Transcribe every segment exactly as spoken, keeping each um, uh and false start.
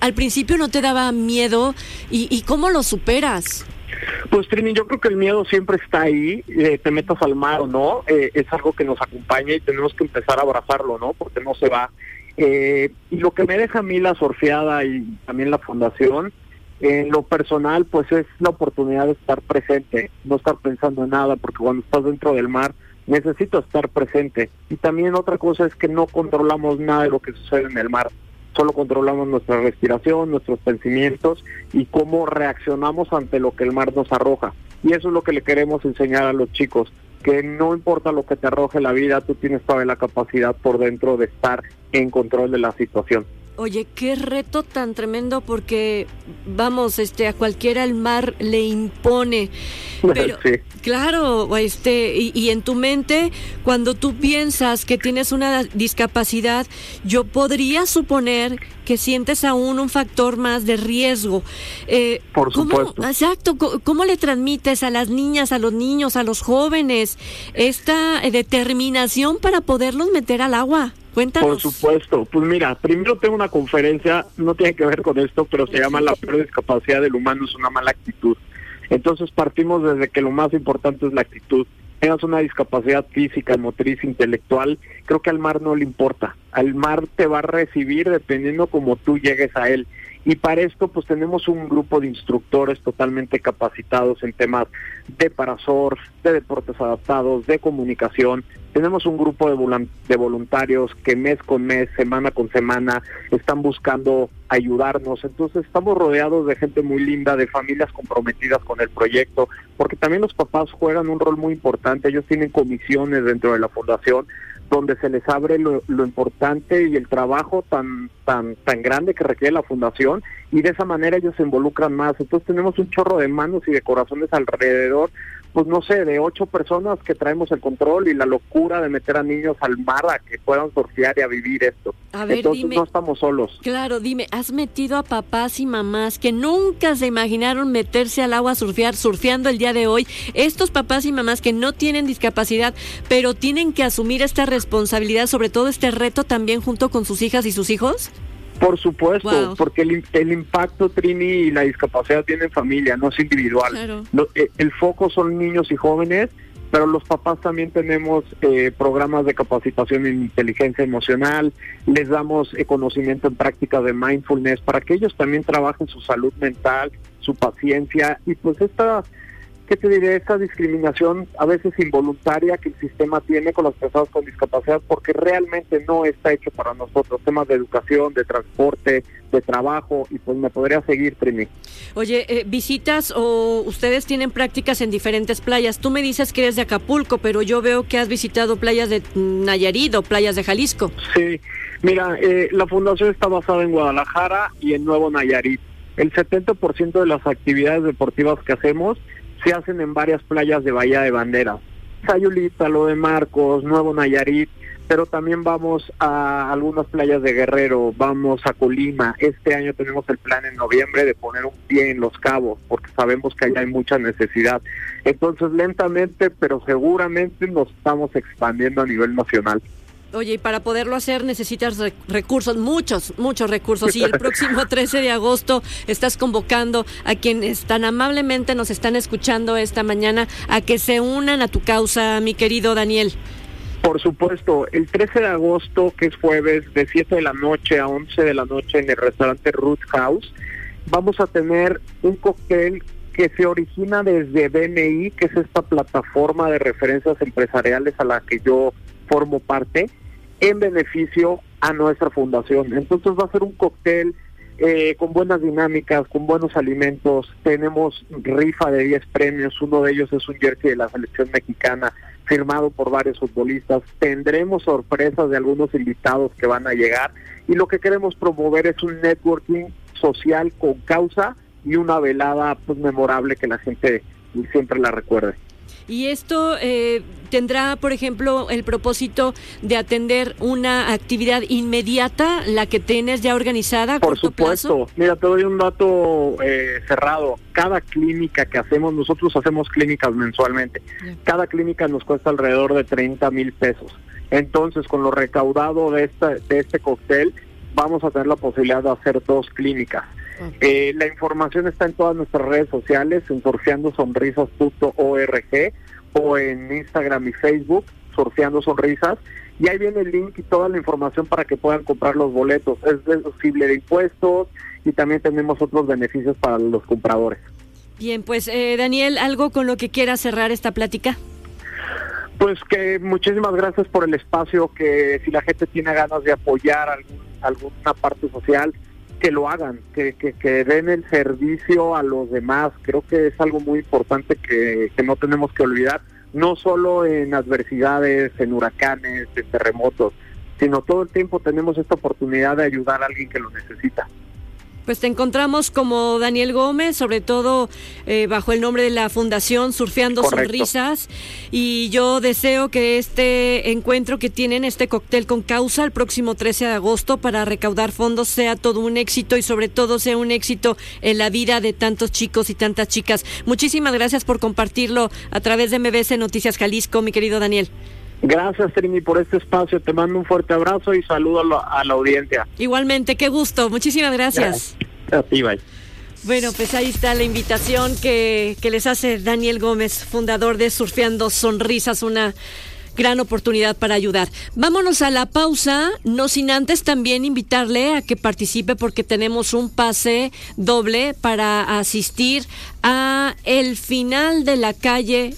al principio no te daba miedo y, y ¿cómo lo superas? Pues Trini, yo creo que el miedo siempre está ahí, eh, te metas al mar o no, eh, es algo que nos acompaña y tenemos que empezar a abrazarlo, ¿no? Porque no se va. Eh, y lo que me deja a mí la surfeada y también la fundación, en lo personal, pues es la oportunidad de estar presente, no estar pensando en nada, porque cuando estás dentro del mar necesito estar presente. Y también otra cosa es que no controlamos nada de lo que sucede en el mar. Solo controlamos nuestra respiración, nuestros pensamientos y cómo reaccionamos ante lo que el mar nos arroja. Y eso es lo que le queremos enseñar a los chicos, que no importa lo que te arroje la vida, tú tienes toda la capacidad por dentro de estar en control de la situación. Oye, qué reto tan tremendo, porque vamos, este, a cualquiera el mar le impone. Pero sí. Claro, este, y, y en tu mente, cuando tú piensas que tienes una discapacidad, yo podría suponer que sientes aún un factor más de riesgo. Eh, Por supuesto. ¿cómo, exacto, ¿cómo, ¿cómo le transmites a las niñas, a los niños, a los jóvenes esta eh, determinación para poderlos meter al agua? Cuéntanos. Por supuesto. Pues mira, primero tengo una conferencia, no tiene que ver con esto, pero se llama La peor discapacidad del humano es una mala actitud. Entonces partimos desde que lo más importante es la actitud. Tengas una discapacidad física, motriz, intelectual, creo que al mar no le importa. Al mar te va a recibir dependiendo como tú llegues a él. Y para esto pues tenemos un grupo de instructores totalmente capacitados en temas de parasurf, de deportes adaptados, de comunicación. Tenemos un grupo de, volant- de voluntarios que mes con mes, semana con semana, están buscando ayudarnos. Entonces estamos rodeados de gente muy linda, de familias comprometidas con el proyecto, porque también los papás juegan un rol muy importante. Ellos tienen comisiones dentro de la fundación donde se les abre lo, lo importante y el trabajo tan tan tan grande que requiere la fundación, y de esa manera ellos se involucran más. Entonces tenemos un chorro de manos y de corazones alrededor, pues no sé, de ocho personas que traemos el control y la locura de meter a niños al mar a que puedan surfear y a vivir esto. A ver, Entonces dime, no estamos solos. Claro, dime, ¿has metido a papás y mamás que nunca se imaginaron meterse al agua a surfear, surfeando el día de hoy? Estos papás y mamás que no tienen discapacidad, pero tienen que asumir esta responsabilidad, sobre todo este reto también junto con sus hijas y sus hijos. Por supuesto, wow. porque el, el impacto, Trini, y la discapacidad viene en familia, no es individual. Claro. Lo, eh, el foco son niños y jóvenes, pero los papás también tenemos eh, programas de capacitación en inteligencia emocional, les damos eh, conocimiento en prácticas de mindfulness para que ellos también trabajen su salud mental, su paciencia, y pues esta, ¿qué te diré? Esta discriminación a veces involuntaria que el sistema tiene con las personas con discapacidad, porque realmente no está hecho para nosotros. Temas de educación, de transporte, de trabajo, y pues me podría seguir, Trini. Oye, eh, visitas o ustedes tienen prácticas en diferentes playas. Tú me dices que eres de Acapulco, pero yo veo que has visitado playas de Nayarit o playas de Jalisco. Sí, mira, eh, la fundación está basada en Guadalajara y en Nuevo Nayarit. El setenta por ciento de las actividades deportivas que hacemos se hacen en varias playas de Bahía de Banderas, Sayulita, Lo de Marcos, Nuevo Nayarit, pero también vamos a algunas playas de Guerrero, vamos a Colima. Este año tenemos el plan en noviembre de poner un pie en Los Cabos, porque sabemos que allá hay mucha necesidad. Entonces, lentamente, pero seguramente nos estamos expandiendo a nivel nacional. Oye, y para poderlo hacer necesitas re- recursos, muchos, muchos recursos. Y el próximo trece de agosto estás convocando a quienes tan amablemente nos están escuchando esta mañana a que se unan a tu causa, mi querido Daniel. Por supuesto, el trece de agosto, que es jueves, de siete de la noche a once de la noche en el restaurante Roots House, vamos a tener un cóctel que se origina desde B M I, que es esta plataforma de referencias empresariales a la que yo formo parte, en beneficio a nuestra fundación. Entonces va a ser un cóctel eh, con buenas dinámicas, con buenos alimentos. Tenemos rifa de diez premios, uno de ellos es un jersey de la selección mexicana firmado por varios futbolistas. Tendremos sorpresas de algunos invitados que van a llegar, y lo que queremos promover es un networking social con causa y una velada pues memorable que la gente siempre la recuerde. Y esto eh, tendrá, por ejemplo, el propósito de atender una actividad inmediata, la que tienes ya organizada a Por corto supuesto. plazo. Mira, te doy un dato eh, cerrado. Cada clínica que hacemos, nosotros hacemos clínicas mensualmente. Yeah. Cada clínica nos cuesta alrededor de treinta mil pesos. Entonces, con lo recaudado de, esta, de este cóctel, vamos a tener la posibilidad de hacer dos clínicas. Eh, la información está en todas nuestras redes sociales, en surfeando sonrisas punto org o en Instagram y Facebook, Surfeando Sonrisas, y ahí viene el link y toda la información para que puedan comprar los boletos. Es deducible de impuestos y también tenemos otros beneficios para los compradores. Bien, pues eh, Daniel, ¿algo con lo que quiera cerrar esta plática? Pues que muchísimas gracias por el espacio, que si la gente tiene ganas de apoyar algún, alguna parte social, que lo hagan, que, que, que den el servicio a los demás. Creo que es algo muy importante que, que no tenemos que olvidar, no solo en adversidades, en huracanes, en terremotos, sino todo el tiempo tenemos esta oportunidad de ayudar a alguien que lo necesita. Pues te encontramos como Daniel Gómez, sobre todo eh, bajo el nombre de la Fundación Surfeando Correcto. Sonrisas, y yo deseo que este encuentro que tienen, este cóctel con causa, el próximo trece de agosto para recaudar fondos, sea todo un éxito y sobre todo sea un éxito en la vida de tantos chicos y tantas chicas. Muchísimas gracias por compartirlo a través de M B S Noticias Jalisco, mi querido Daniel. Gracias, Trini, por este espacio. Te mando un fuerte abrazo y saludo a la, a la audiencia. Igualmente, qué gusto. Muchísimas gracias. A ti, bye. Bueno, pues ahí está la invitación que, que les hace Daniel Gómez, fundador de Surfeando Sonrisas, una gran oportunidad para ayudar. Vámonos a la pausa, no sin antes también invitarle a que participe porque tenemos un pase doble para asistir a el final de la calle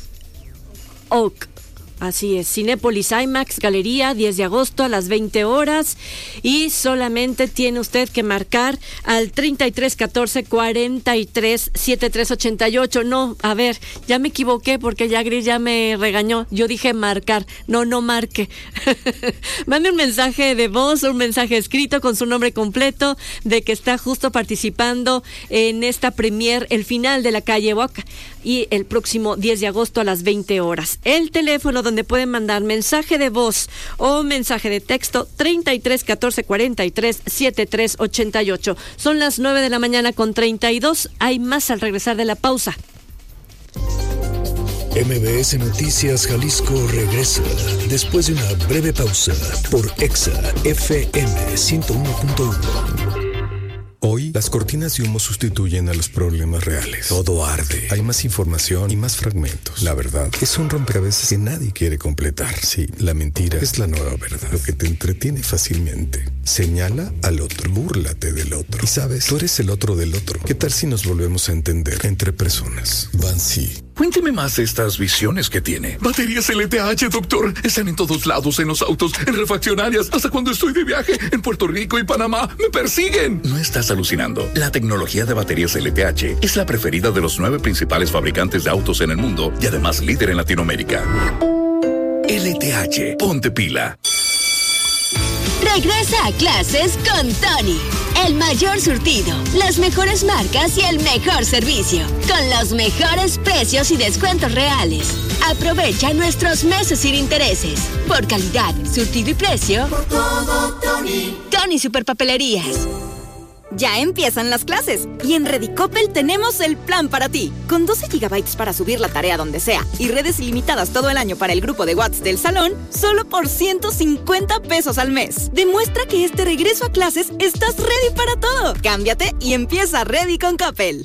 Oak. Así es, Cinépolis IMAX Galería, diez de agosto a las veinte horas, y solamente tiene usted que marcar al treinta y tres catorce cuarenta y tres setenta y tres ochenta y ocho. No, a ver, ya me equivoqué porque ya Gris ya me regañó. Yo dije marcar, no, no marque. Mande un mensaje de voz, un mensaje escrito con su nombre completo de que está justo participando en esta premier, el final de la calle Boca, y el próximo diez de agosto a las veinte horas. El teléfono donde pueden mandar mensaje de voz o mensaje de texto, treinta y tres catorce cuarenta y tres setenta y tres ochenta y ocho. Son las nueve de la mañana con treinta y dos. Hay más al regresar de la pausa. M B S Noticias Jalisco regresa después de una breve pausa por Exa F M ciento uno punto uno. Hoy, las cortinas de humo sustituyen a los problemas reales. Todo arde. Hay más información y más fragmentos. La verdad es un rompecabezas que nadie quiere completar. Sí, la mentira es la nueva verdad. Lo que te entretiene fácilmente. Señala al otro. Búrlate del otro. Y sabes, tú eres el otro del otro. ¿Qué tal si nos volvemos a entender entre personas? Bansi. Cuénteme más de estas visiones que tiene. Baterías L T H, doctor. Están en todos lados, en los autos, en refaccionarias. Hasta cuando estoy de viaje en Puerto Rico y Panamá, ¡me persiguen! No estás alucinando. La tecnología de baterías L T H es la preferida de los nueve principales fabricantes de autos en el mundo y además líder en Latinoamérica. L T H, ponte pila. Regresa a clases con Tony. El mayor surtido, las mejores marcas y el mejor servicio. Con los mejores precios y descuentos reales. Aprovecha nuestros meses sin intereses. Por calidad, surtido y precio. Por todo, Tony. Tony Superpapelerías. Ya empiezan las clases y en Redicopel tenemos el plan para ti. Con doce gigabytes para subir la tarea donde sea y redes ilimitadas todo el año para el grupo de WhatsApp del salón, solo por ciento cincuenta pesos al mes. Demuestra que este regreso a clases estás ready para todo. Cámbiate y empieza ready con Coppel.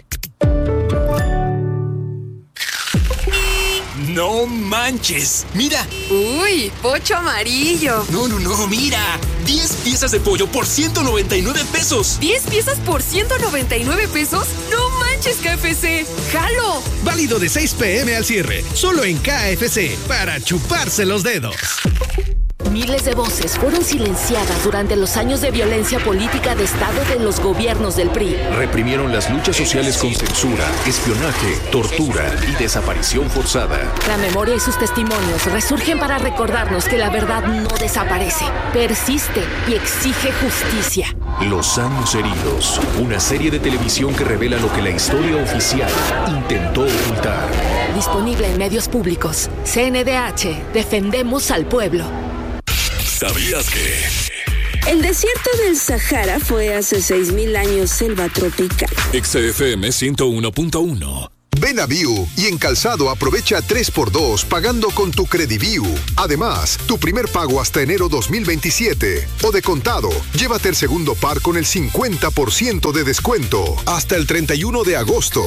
¡No manches! ¡Mira! ¡Uy! ¡Pocho amarillo! No, no, no, mira. diez piezas de pollo por ciento noventa y nueve pesos. ¿diez piezas por ciento noventa y nueve pesos? ¡No manches, K F C! ¡Jalo! Válido de seis pm al cierre. Solo en K F C. Para chuparse los dedos. Miles de voces fueron silenciadas durante los años de violencia política de Estado de los gobiernos del P R I. Reprimieron las luchas sociales con censura, espionaje, tortura y desaparición forzada. La memoria y sus testimonios resurgen para recordarnos que la verdad no desaparece, persiste y exige justicia. Los años heridos, una serie de televisión que revela lo que la historia oficial intentó ocultar. Disponible en medios públicos. C N D H, defendemos al pueblo. ¿Sabías que? El desierto del Sahara fue hace seis mil años selva tropical. X F M ciento uno punto uno. Ven a View y en calzado aprovecha tres por dos pagando con tu Crediviu. Además, tu primer pago hasta enero dos mil veintisiete o de contado, llévate el segundo par con el cincuenta por ciento de descuento hasta el treinta y uno de agosto.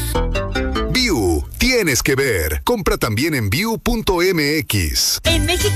View, tienes que ver. Compra también en view punto m x. En México